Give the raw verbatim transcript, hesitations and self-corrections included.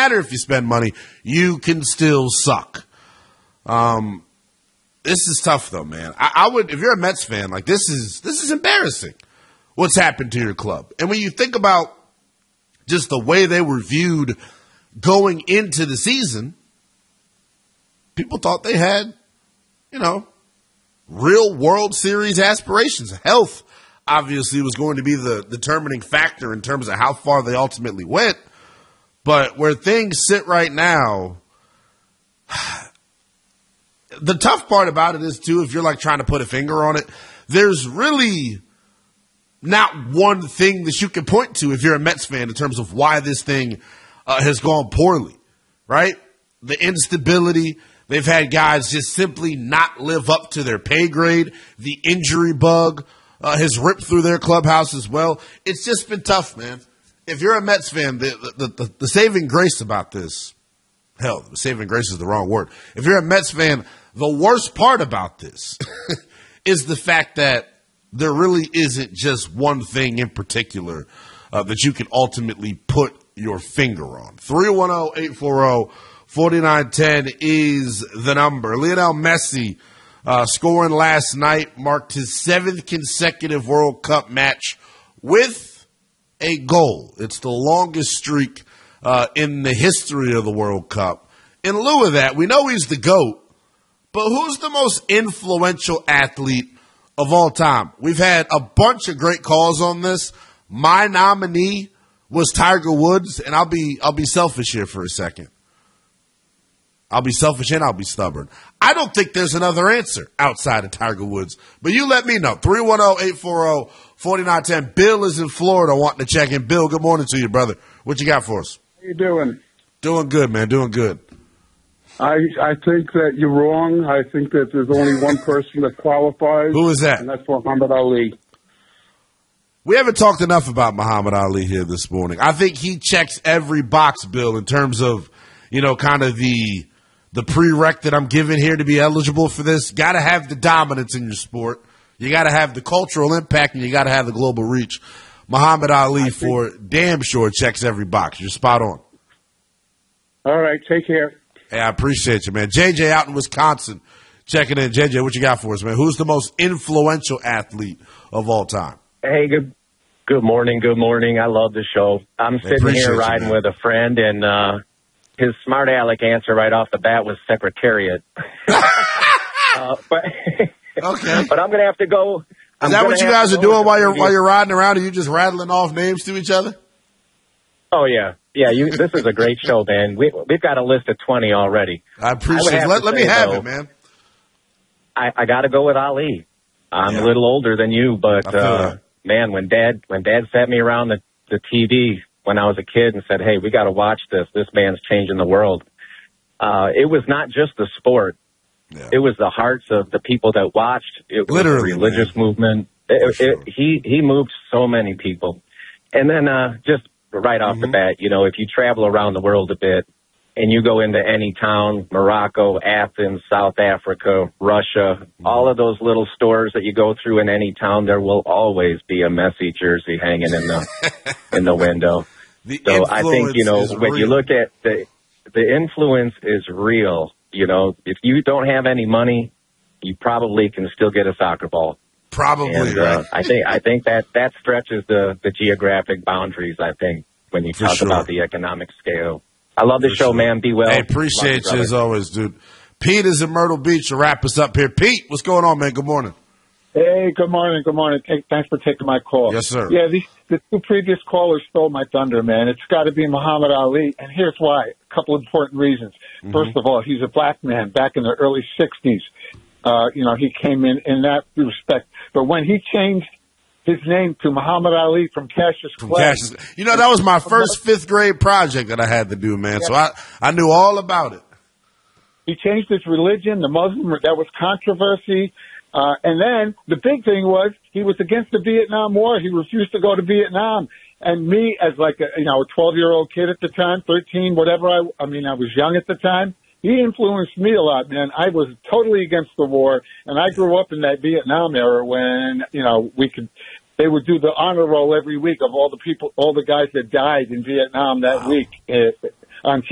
matter if you spend money. You can still suck. Um, this is tough though, man. I, I would, if you're a Mets fan, like this is this is embarrassing. What's happened to your club? And when you think about just the way they were viewed going into the season, people thought they had, you know, real World Series aspirations. Health obviously was going to be the determining factor in terms of how far they ultimately went. But where things sit right now, the tough part about it is, too, if you're like trying to put a finger on it, there's really not one thing that you can point to if you're a Mets fan in terms of why this thing uh, has gone poorly, right? The instability. They've had guys just simply not live up to their pay grade. The injury bug uh, has ripped through their clubhouse as well. It's just been tough, man. If you're a Mets fan, the, the, the, the saving grace about this, hell, saving grace is the wrong word. If you're a Mets fan, the worst part about this is the fact that there really isn't just one thing in particular uh, that you can ultimately put your finger on. three one zero, eight four zero, four nine one zero is the number. Lionel Messi uh, scoring last night marked his seventh consecutive World Cup match with a goal. It's the longest streak uh, in the history of the World Cup. In lieu of that, we know he's the GOAT, but who's the most influential athlete of all time? We've had a bunch of great calls on this. My nominee was Tiger Woods, and I'll be I'll be selfish here for a second. I'll be selfish and I'll be stubborn. I don't think there's another answer outside of Tiger Woods, but you let me know. three one zero, eight four zero, four nine one zero. Bill is in Florida wanting to check in. Bill, good morning to you, brother. What you got for us? How you doing? Doing good, man. Doing good. I I think that you're wrong. I think that there's only one person that qualifies. Who is that? And that's Muhammad Ali. We haven't talked enough about Muhammad Ali here this morning. I think he checks every box, Bill, in terms of, you know, kind of the the prereq that I'm giving here to be eligible for this. Got to have the dominance in your sport. You got to have the cultural impact, and you got to have the global reach. Muhammad Ali, think, for damn sure, checks every box. You're spot on. All right, take care. Hey, I appreciate you, man. J J out in Wisconsin checking in. J J, what you got for us, man? Who's the most influential athlete of all time? Hey, good good morning, good morning. I love the show. I'm They sitting here appreciate you, riding man. with a friend, and uh, his smart aleck answer right off the bat was Secretariat. uh, but Okay. but I'm going to have to go. I'm Is that gonna what you have guys to are go doing with while the you're previous- while you're riding around? Are you just rattling off names to each other? Oh, yeah. Yeah, you, this is a great show, man. We, we've got a list of twenty already. I I appreciate would it. have Let, to let me say, have though, it, man. I, I got to go with Ali. I'm Yeah. a little older than you, I but feel uh, that. man, when Dad when Dad sat me around the, the T V when I was a kid and said, "Hey, we got to watch this. This man's changing the world." Uh, it was not just the sport; Yeah. it was the hearts of the people that watched. It was Literally, the religious man. movement. For It, sure. it, he he moved so many people, and then uh, just right off Mm-hmm. the bat, you know, if you travel around the world a bit. And you go into any town, Morocco, Athens, South Africa, Russia, all of those little stores that you go through in any town, there will always be a Messi jersey hanging in the in the window. The So I think, you know, influence is when you real. look at the the influence is real. You know, if you don't have any money, you probably can still get a soccer ball. Probably, And right? uh, I think I think that that stretches the the geographic boundaries. I think when you For talk sure. about the economic scale. I love the For show, sure. man. Be well. Hey, Love appreciate you as brother. always, dude. Pete is in Myrtle Beach to wrap us up here. Pete, what's going on, man? Good morning. Hey, good morning, good morning. Take, thanks for taking my call. Yes, sir. Yeah, these, the two previous callers stole my thunder, man. It's got to be Muhammad Ali, and here's why. A couple important reasons. Mm-hmm. First of all, he's a black man back in the early sixties. Uh, you know, he came in in that respect. But when he changed his name to Muhammad Ali from Cassius From Clay. Cassius. You know, that was my first fifth grade project that I had to do, man. So I, I knew all about it. He changed his religion, the Muslim, that was controversy. Uh, and then the big thing was he was against the Vietnam War. He refused to go to Vietnam. And me, as like a, you know, a twelve-year-old kid at the time, thirteen, whatever, I, I mean, I was young at the time. He influenced me a lot, man. I was totally against the war, and I grew up in that Vietnam era when, you know, we could, they would do the honor roll every week of all the people, all the guys that died in Vietnam that Wow. week uh, on